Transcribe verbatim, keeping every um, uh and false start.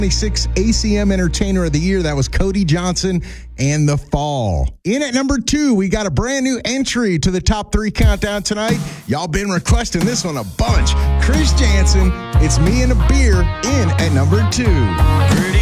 twenty-six A C M Entertainer of the Year. That was Cody Johnson and The Fall. In at number two, we got a brand new entry to the top three countdown tonight. Y'all been requesting this one a bunch. Chris Janson, It's Me and a Beer, in at number two. Pretty